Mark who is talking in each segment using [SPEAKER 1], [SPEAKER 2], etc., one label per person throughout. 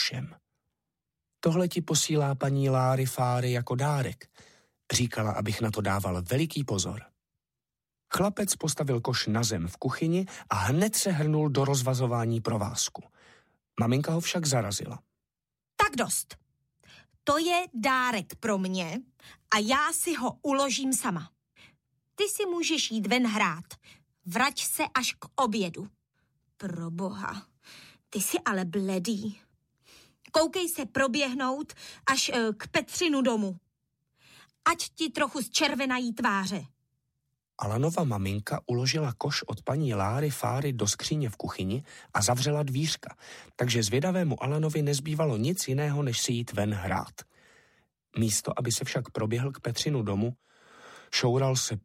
[SPEAKER 1] košem. Tohle ti posílá paní Láry Fáry jako dárek. Říkala, abych na to dával veliký pozor. Chlapec postavil koš na zem v kuchyni a hned se hrnul do rozvazování provázku. Maminka ho však zarazila.
[SPEAKER 2] Tak dost. To je dárek pro mě a já si ho uložím sama. Ty si můžeš jít ven hrát. Vrať se až k obědu. Proboha, ty jsi ale bledý. Koukej se proběhnout až k Petřinu domu. Ať ti trochu zčervenají tváře.
[SPEAKER 1] Alanova maminka uložila koš od paní Láry Fáry do skříně v kuchyni a zavřela dvířka, takže zvědavému Alanovi nezbývalo nic jiného, než si jít ven hrát. Místo, aby se však proběhl k Petřinu domu, šoural se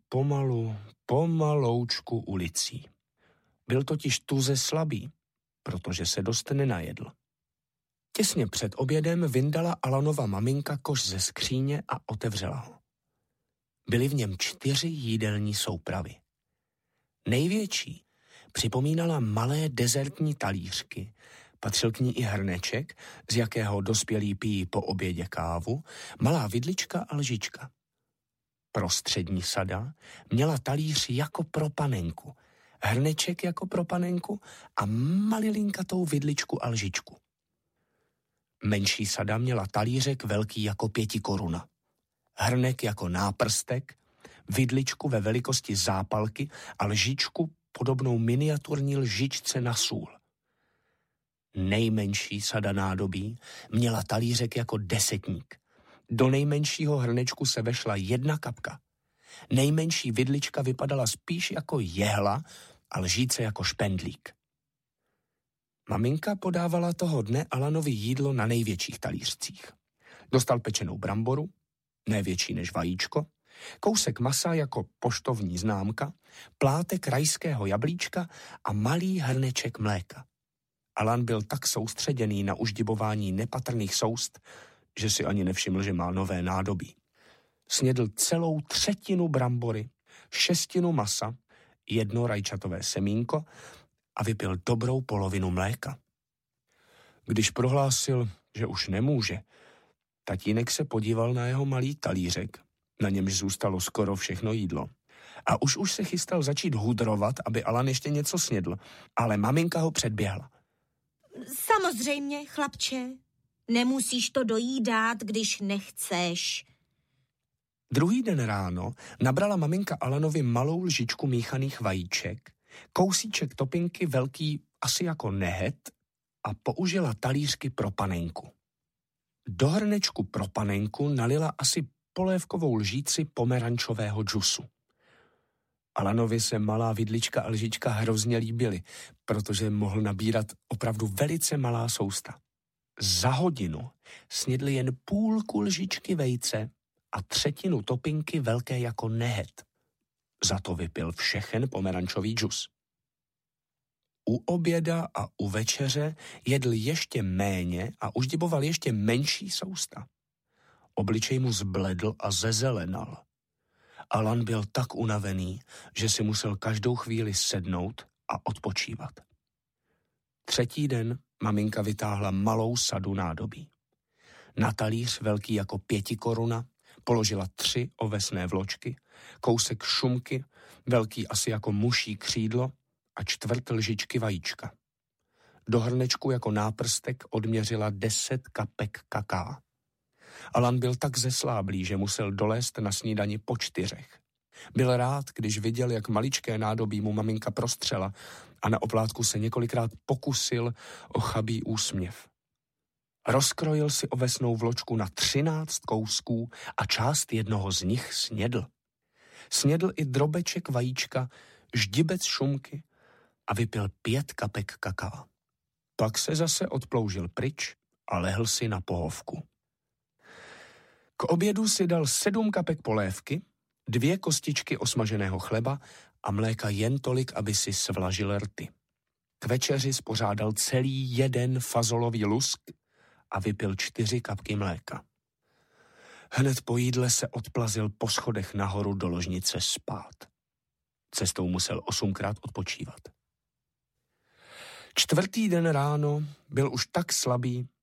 [SPEAKER 1] pomaloučku ulicí. Byl totiž tuze slabý, protože se dost nenajedl. Těsně před obědem vyndala Alanova maminka koš ze skříně a otevřela ho. Byly v něm 4 jídelní soupravy. Největší připomínala malé dezertní talířky, patřil k ní i hrneček, z jakého dospělí pijí po obědě kávu, malá vidlička a lžička. Prostřední sada měla talíř jako pro panenku, hrneček jako pro panenku a malilinkatou vidličku a lžičku. Menší sada měla talířek velký jako 5 koruna, hrnek jako náprstek, vidličku ve velikosti zápalky a lžičku podobnou miniaturní lžičce na sůl. Nejmenší sada nádobí měla talířek jako 10. Do nejmenšího hrnečku se vešla 1 kapka. Nejmenší vidlička vypadala spíš jako jehla a lžíce jako špendlík. Maminka podávala toho dne Alanovi jídlo na největších talířcích. Dostal pečenou bramboru, ne větší než vajíčko, kousek masa jako poštovní známka, plátek rajského jablíčka a malý hrneček mléka. Alan byl tak soustředěný na uždibování nepatrných soust, že si ani nevšiml, že má nové nádobí. Snědl celou 1/3 brambory, 1/6 masa, 1 rajčatové semínko a vypil dobrou polovinu mléka. Když prohlásil, že už nemůže, tatínek se podíval na jeho malý talířek, na němž zůstalo skoro všechno jídlo. A už se chystal začít hudrovat, aby Alan ještě něco snědl, ale maminka ho předběhla.
[SPEAKER 2] Samozřejmě, chlapče, nemusíš to dojídat, když nechceš.
[SPEAKER 1] Druhý den ráno nabrala maminka Alanovi malou lžičku míchaných vajíček, kousíček topinky velký asi jako nehet a použila talířky pro panenku. Do hrnečku pro panenku nalila asi polévkovou lžíci pomerančového džusu. Alanovi se malá vidlička a lžička hrozně líbily, protože mohl nabírat opravdu velice malá sousta. Za hodinu snědl jen půlku lžičky vejce a 1/3 topinky velké jako nehet. Za to vypil všechen pomerančový džus. U oběda a u večeře jedl ještě méně a uždiboval ještě menší sousta. Obličej mu zbledl a zezelenal. Alan byl tak unavený, že si musel každou chvíli sednout a odpočívat. 3. den maminka vytáhla malou sadu nádobí. Na talíř velký jako 5 koruna položila 3 ovesné vločky, kousek šumky, velký asi jako muší křídlo a 1/4 lžičky vajíčka. Do hrnečku jako náprstek odměřila 10 kapek kaká. Alan byl tak zesláblý, že musel dolézt na snídani po 4. Byl rád, když viděl, jak maličké nádobí mu maminka prostřela a na oplátku se několikrát pokusil o chabý úsměv. Rozkrojil si ovesnou vločku na 13 kousků a část jednoho z nich snědl. Snědl i drobeček vajíčka, ždibec šumky a vypil 5 kapek kaká. Pak se zase odploužil pryč a lehl si na pohovku. K obědu si dal 7 kapek polévky, 2 kostičky osmaženého chleba a mléka jen tolik, aby si svlažil rty. K večeři spořádal celý 1 fazolový lusk a vypil 4 kapky mléka. Hned po jídle se odplazil po schodech nahoru do ložnice spát. Cestou musel 8krát odpočívat. 4. den ráno byl už tak slabý,